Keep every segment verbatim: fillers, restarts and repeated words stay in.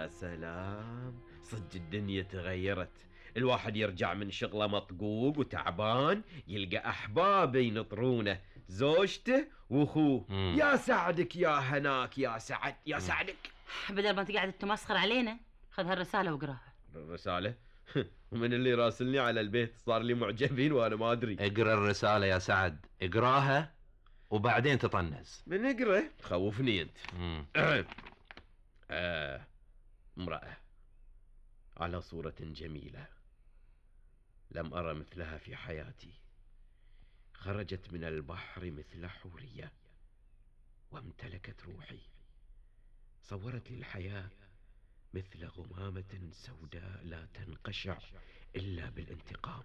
سلام، صدق الدنيا تغيرت. الواحد يرجع من شغله مطقوق وتعبان يلقى أحبابه ينطرونه، زوجته واخوه. مم. يا سعدك يا هناك يا سعد يا سعدك. بدل ما تقعد تمسخر علينا خذ هالرسالة واقراها. الرسالة؟ ومن اللي راسلني على البيت؟ صار لي معجبين وانا ما ادري. اقرا الرسالة يا سعد، اقراها وبعدين تطنز. من اقرا تخوفني انت. مم. آه. امرأة على صورة جميلة لم أرى مثلها في حياتي، خرجت من البحر مثل حورية وامتلكت روحي، صورت لي الحياة مثل غمامة سوداء لا تنقشع إلا بالانتقام.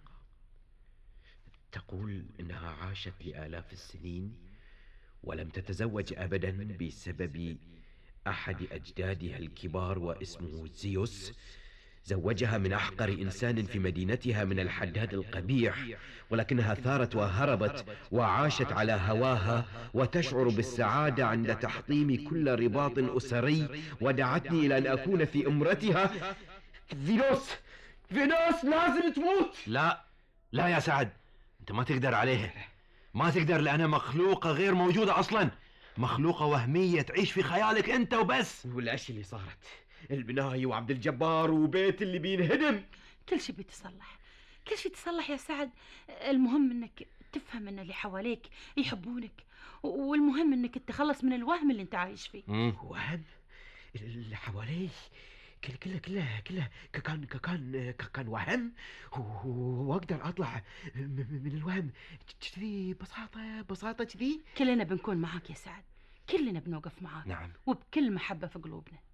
تقول إنها عاشت لآلاف السنين ولم تتزوج أبدا بسبب أحد أجدادها الكبار واسمه زيوس، زوجها من أحقر إنسان في مدينتها من الحداد القبيح، ولكنها ثارت وهربت وعاشت على هواها وتشعر بالسعادة عند تحطيم كل رباط أسري، ودعتني إلى أن أكون في أمرتها. فينوس فينوس لازم تموت. لا لا يا سعد، انت ما تقدر عليها، ما تقدر، لأنها مخلوقة غير موجودة أصلا، مخلوقة وهمية تعيش في خيالك انت وبس. والأشياء اللي صارت، البناية وعبد الجبار وبيت اللي بينهدم، كل شيء بيتصلح، كل شيء يتصلح يا سعد. المهم انك تفهم ان اللي حواليك يحبونك، والمهم انك تتخلص من الوهم اللي انت عايش فيه. مم. وهم اللي حوالي كله كله كله كله كان كان كان وهم، واقدر اطلع من الوهم كذي ببساطه ببساطه كذي. كلنا بنكون معاك يا سعد، كلنا بنوقف معاك. نعم. وبكل محبة في قلوبنا.